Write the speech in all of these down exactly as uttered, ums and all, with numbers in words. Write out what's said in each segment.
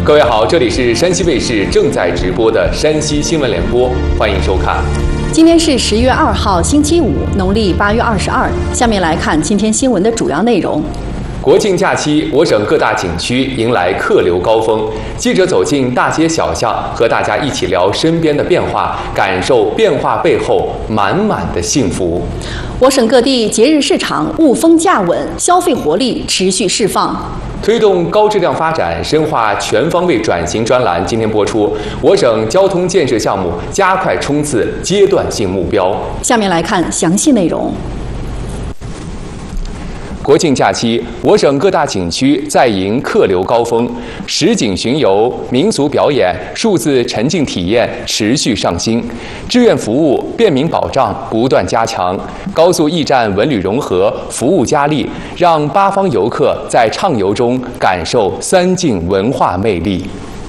各位好，这里是山西卫视正在直播的山西新闻联播，欢迎收看。 今天是十月二号，星期五，农历八月二十二。下面来看今天新闻的主要内容。 国庆假期，我省各大景区迎来客流高峰。记者走进大街小巷，和大家一起聊身边的变化，感受变化背后满满的幸福。 我省各地节日市场物风价稳，消费活力持续释放。 推动高质量发展，深化全方位转型专栏今天播出。我省交通建设项目加快冲刺阶段性目标。 下面来看详细内容。 国庆假期，我省各大景区在迎客流高峰，实景巡游、民俗表演、数字沉浸体验持续上新，志愿服务、便民保障不断加强，高速驿站文旅融合，服务加力，让八方游客在畅游中感受三晋文化魅力。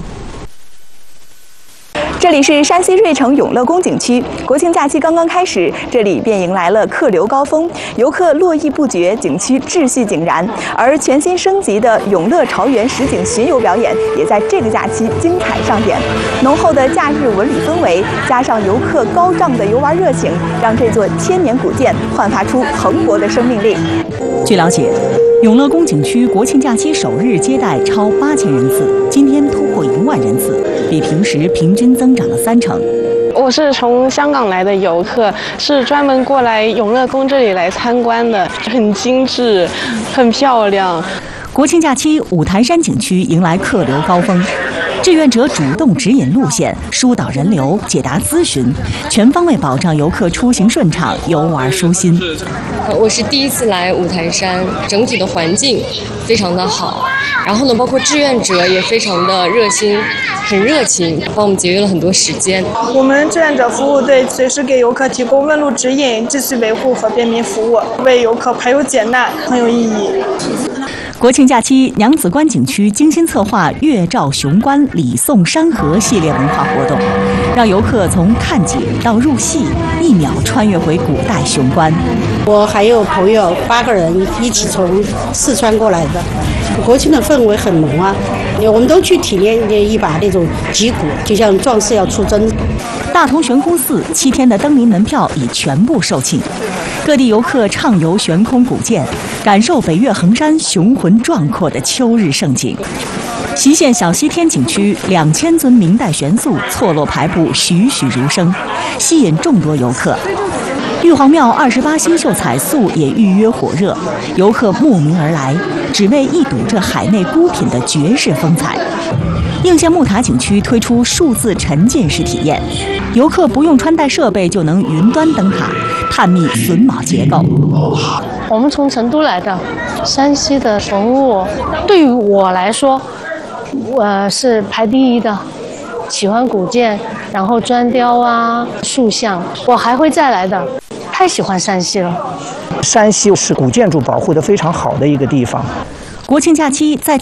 这里是山西芮城永乐宫景区，国庆假期刚刚开始，这里便迎来了客流高峰，游客络绎不绝，景区秩序井然。而全新升级的永乐朝园实景巡游表演也在这个假期精彩上演。浓厚的假日文旅氛围，加上游客高涨的游玩热情，让这座千年古建焕发出蓬勃的生命力。 据了解，永乐宫景区国庆假期首日接待超八千人次，今天突破一万人次，比平时平均增长了三成。 我是从香港来的游客，是专门过来永乐宫这里来参观的，很精致，很漂亮。 国庆假期，五台山景区迎来客流高峰。志愿者主动指引路线，疏导人流，解答咨询，全方位保障游客出行顺畅，游玩舒心。 我是第一次来五台山，整体的环境非常的好，然后呢，包括志愿者也非常的热心，很热情，帮我们节约了很多时间。 我们志愿者服务队随时给游客提供问路指引、秩序维护和便民服务，为游客排忧解难，很有意义。 国庆假期，娘子关景区精心策划月照雄关、礼颂山河系列文化活动，让游客从看景到入戏，一秒穿越回古代雄关。 我还有朋友八个人一起从四川过来的，国庆的氛围很浓啊，我们都去体验一把那种击鼓，就像壮士要出征。 大同悬空寺七天的登临门票已全部售罄，各地游客畅游悬空古建，感受北岳衡山雄浑壮阔的秋日盛景。隰县小西天景区两千尊明代悬塑错落排布，栩栩如生，吸引众多游客。玉皇庙二十八星宿彩塑也预约火热，游客慕名而来，只为一睹这海内孤品的绝世风采。应县木塔景区推出数字沉浸式体验，游客不用穿戴设备就能云端登塔，探秘榫卯结构。 我们从成都来的，山西的文物对于我来说，我是排第一的。喜欢古建，然后砖雕啊、塑像，我还会再来的。太喜欢山西了。 山西是古建筑保护得非常好的一个地方。 国庆假期在